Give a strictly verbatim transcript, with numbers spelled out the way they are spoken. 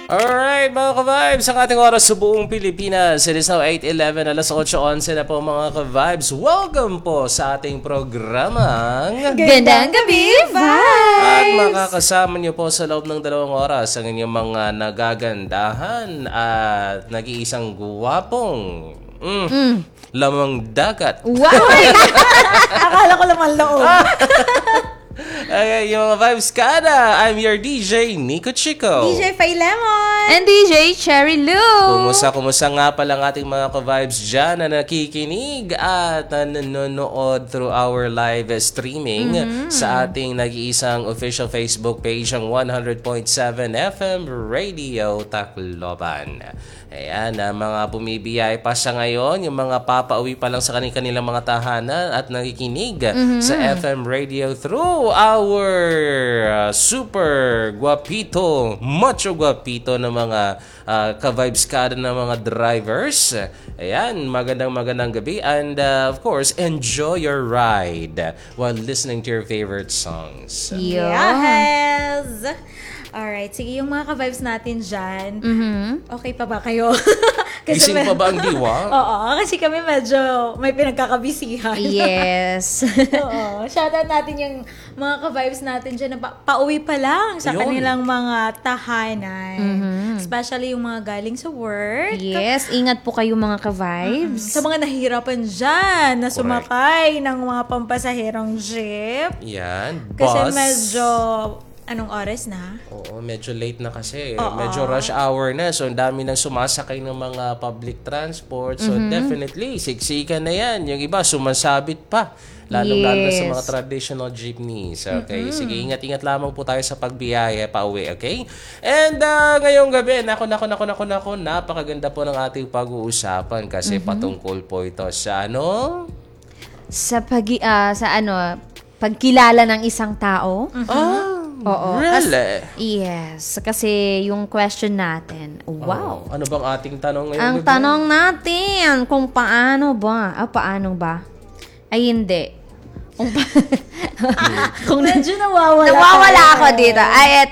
Alright mga ka-vibes, ang ating oras sa buong Pilipinas. It is now eight eleven, alas eight eleven na po mga ka-vibes. Welcome po sa ating programang Gandang Gabi Vibes! At makakasama niyo po sa loob ng dalawang oras ang inyong mga nagagandahan at nag-iisang guwapong mm, mm. lamang dagat. Wow! Akala ko laman loob. Okay, yung mga vibes kada. I'm your D J, Nico Chico. D J Faye Lemon. And D J Cherry Lou. Kumusta, kumusta nga pala ang ating mga ka-vibes dyan na nakikinig at nanonood through our live streaming mm-hmm. sa ating nag-iisang official Facebook page, ang one hundred point seven F M Radio Tacloban. Ayan, uh, mga bumibiyay pa sa ngayon, yung mga papauwi pa lang sa kanilang mga tahanan at nakikinig mm-hmm. sa F M Radio through our uh, super guapito, macho guapito na mga uh, ka-vibes kada ng mga drivers. Ayan, magandang magandang gabi and uh, of course, enjoy your ride while listening to your favorite songs. Yeah. Yes! Alright, sige yung mga ka-vibes natin dyan. Mm-hmm. Okay pa ba kayo? Gising may... pa ba ang diwa? Oo, kasi kami medyo may pinagkakabisihan. Yes. Oo, shoutout natin yung mga ka-vibes natin dyan na pa- pauwi pa lang sa Ayun. kanilang mga tahanan. Mm-hmm. Especially yung mga galing sa work. Yes, ingat po kayo mga ka-vibes. Mm-hmm. Sa mga nahihirapan dyan na sumakay ng mga pampasaherong jeep. Yan, Kasi bus. medyo... Anong oras na? Oo, medyo late na kasi. Oo. Medyo rush hour na. So, ang dami nang sumasakay ng mga public transport. So, Mm-hmm. definitely, siksikan na yan. Yung iba, sumasabit pa. Lalo-lalo na sa Yes. mga traditional jeepneys. Okay? Mm-hmm. Sige, ingat-ingat lamang po tayo sa pagbiyaya pa uwi. Okay? And uh, ngayong gabi, nako, nako, nako, nako, nako, napakaganda po ng ating pag-uusapan kasi mm-hmm. patungkol po ito sa ano? Sa pag uh, sa ano, pagkilala ng isang tao. Mm-hmm. Ah, Oo. really? Kas- yes, kasi yung question natin, wow. Oh, ano bang ating tanong ngayong Ang gabi? tanong natin, kung paano ba? Ah, paano ba? Ay, hindi. Kung pa- kung Medyo nawawala. nawawala ako dito. Ay,